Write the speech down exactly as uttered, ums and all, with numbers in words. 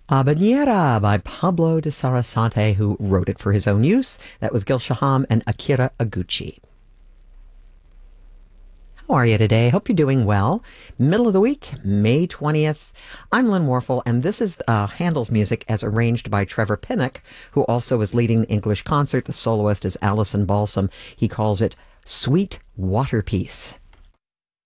Habanera by Pablo de Sarasate, who wrote it for his own use. That was Gil Shaham and Akira Aguchi. How are you today? Hope you're doing well. Middle of the week, May twentieth. I'm Lynn Warfel, and this is uh, Handel's music as arranged by Trevor Pinnock, who also is leading the English concert. The soloist is Alison Balsam. He calls it Sweet Water Piece.